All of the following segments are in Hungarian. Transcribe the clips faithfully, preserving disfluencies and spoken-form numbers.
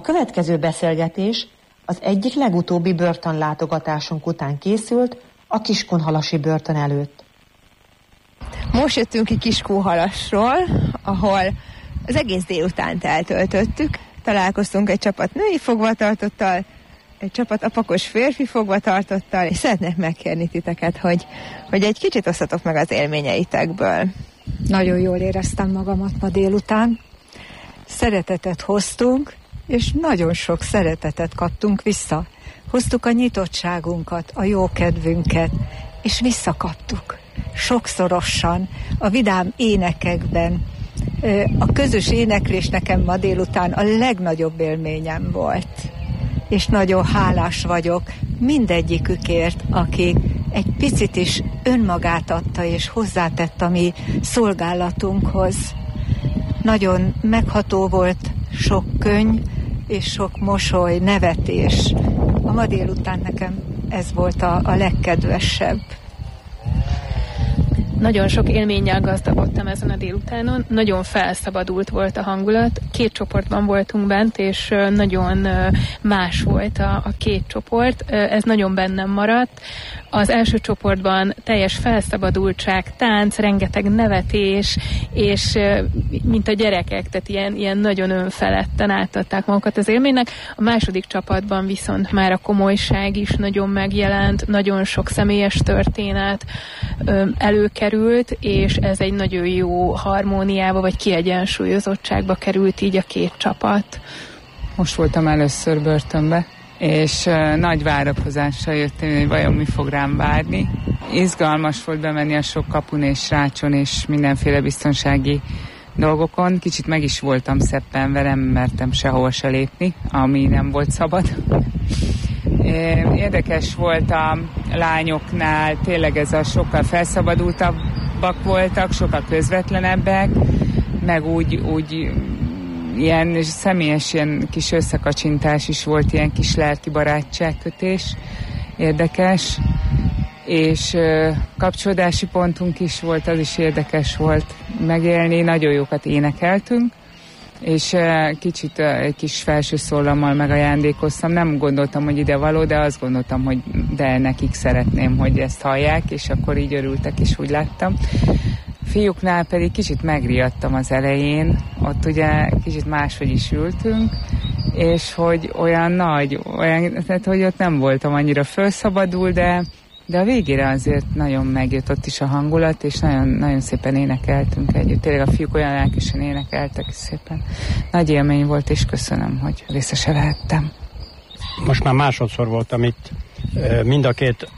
következő beszélgetés az egyik legutóbbi börtönlátogatásunk után készült a Kiskunhalasi börtön előtt. Most jöttünk ki Kiskunhalasról, ahol az egész délutánt eltöltöttük. Találkoztunk egy csapat női fogvatartottal, egy csapat apakos férfi fogvatartottal, és szeretnék megkérni titeket, hogy, hogy egy kicsit osszatok meg az élményeitekből. Nagyon jól éreztem magamat ma délután. Szeretetet hoztunk, és nagyon sok szeretetet kaptunk vissza. Hoztuk a nyitottságunkat, a jókedvünket, és visszakaptuk. Sokszorosan, a vidám énekekben. A közös éneklés nekem ma délután a legnagyobb élményem volt. És nagyon hálás vagyok mindegyikükért, aki egy picit is önmagát adta és hozzátett a mi szolgálatunkhoz. Nagyon megható volt sok könny és sok mosoly, nevetés. A ma délután nekem ez volt a, a legkedvesebb. Nagyon sok élménnyel gazdagodtam ezen a délutánon, nagyon felszabadult volt a hangulat, két csoportban voltunk bent, és nagyon más volt a, a két csoport, ez nagyon bennem maradt. Az első csoportban teljes felszabadultság, tánc, rengeteg nevetés, és mint a gyerekek, tehát ilyen, ilyen nagyon önfeledten átadták magukat az élménynek. A második csapatban viszont már a komolyság is nagyon megjelent, nagyon sok személyes történet előkerült, és ez egy nagyon jó harmóniába, vagy kiegyensúlyozottságba került így a két csapat. Most voltam először börtönbe, és uh, nagy várakozással jöttem, hogy vajon mi fog rám várni. Izgalmas volt bemenni a sok kapun és rácson és mindenféle biztonsági dolgokon. Kicsit meg is voltam szeppenve, nem mertem sehova se lépni, ami nem volt szabad. Érdekes volt a lányoknál, tényleg ez a sokkal felszabadultabbak voltak, sokkal közvetlenebbek, meg úgy, úgy ilyen személyes ilyen kis összekacsintás is volt, ilyen kis lelki barátságkötés, érdekes, és ö, kapcsolódási pontunk is volt, az is érdekes volt megélni, nagyon jókat énekeltünk, és ö, kicsit ö, egy kis felső szólammal megajándékoztam, nem gondoltam, hogy ide való, de azt gondoltam, hogy de nekik szeretném, hogy ezt hallják, és akkor így örültek, és úgy láttam. Fiúknál pedig kicsit megriadtam az elején, ott ugye kicsit máshogy is ültünk, és hogy olyan nagy, olyan, tehát hogy ott nem voltam annyira felszabadul, de, de a végére azért nagyon megjött ott is a hangulat, és nagyon, nagyon szépen énekeltünk együtt. Tényleg a fiúk olyan lelkesen énekeltek, és szépen nagy élmény volt, és köszönöm, hogy részese lehettem. Most már másodszor voltam itt, mind a két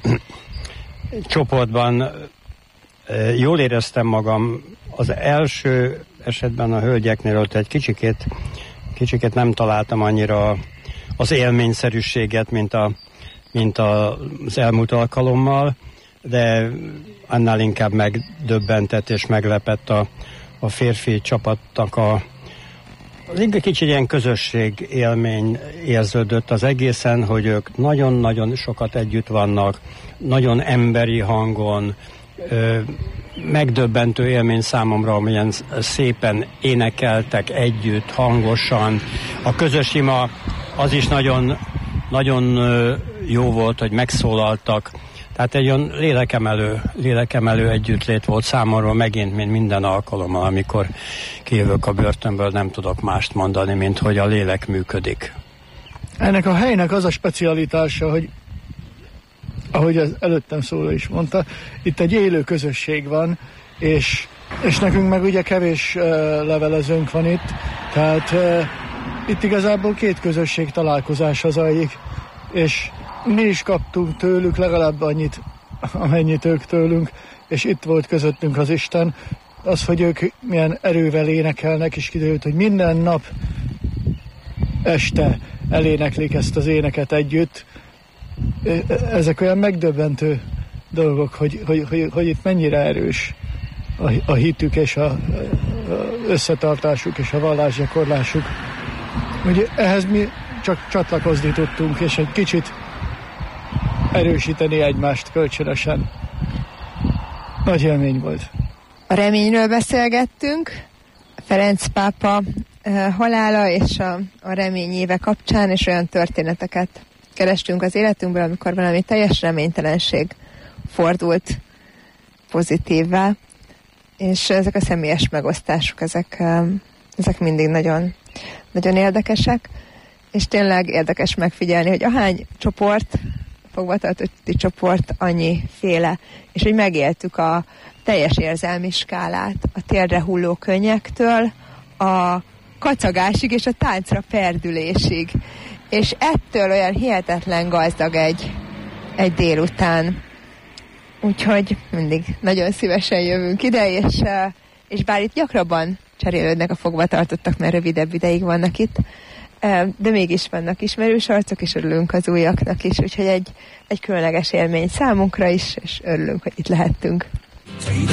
csoportban. Jól éreztem magam. Az első esetben a hölgyeknél ott egy kicsikét, kicsikét nem találtam annyira az élményszerűséget, mint, a, mint a, az elmúlt alkalommal, de annál inkább megdöbbentett és meglepett a, a férfi csapatnak a egy kicsit ilyen közösség élmény érződött az egészen, hogy ők nagyon-nagyon sokat együtt vannak, nagyon emberi hangon, Ö, megdöbbentő élmény számomra, amilyen szépen énekeltek együtt, hangosan. A közös ima az is nagyon, nagyon jó volt, hogy megszólaltak. Tehát egy olyan lélekemelő, lélekemelő együttlét volt számomra megint, mint minden alkalommal, amikor kijövök a börtönből, nem tudok mást mondani, mint hogy a lélek működik. Ennek a helynek az a specialitása, hogy ahogy az előttem szóló is mondta, itt egy élő közösség van, és, és nekünk meg ugye kevés uh, levelezőnk van itt, tehát uh, itt igazából két közösség találkozása zajlik, és mi is kaptunk tőlük legalább annyit, amennyit ők tőlünk, és itt volt közöttünk az Isten, az, hogy ők milyen erővel énekelnek, és kiderült, hogy minden nap este eléneklik ezt az éneket együtt. Ezek olyan megdöbbentő dolgok, hogy, hogy, hogy, hogy itt mennyire erős a, a hitük és a, a összetartásuk és a vallásgyakorlásuk. Ugye ehhez mi csak csatlakozni tudtunk, és egy kicsit erősíteni egymást kölcsönösen. Nagy élmény volt. A reményről beszélgettünk. Ferenc pápa halála és a, a remény éve kapcsán, és olyan történeteket kerestünk az életünkből, amikor valami teljes reménytelenség fordult pozitívvá, és ezek a személyes megosztások, ezek, ezek mindig nagyon, nagyon érdekesek, és tényleg érdekes megfigyelni, hogy ahány csoport, fogvatartotti csoport, annyi féle, és hogy megéltük a teljes érzelmi skálát, a térdre hulló könnyektől, a kacagásig és a táncra perdülésig. És ettől olyan hihetetlen gazdag egy, egy délután. Úgyhogy mindig nagyon szívesen jövünk ide, és, és bár itt gyakrabban cserélődnek a fogvatartottak, mert rövidebb ideig vannak itt, de mégis vannak ismerős arcok, és örülünk az újaknak is, úgyhogy egy, egy különleges élmény számunkra is, és örülünk, hogy itt lehettünk.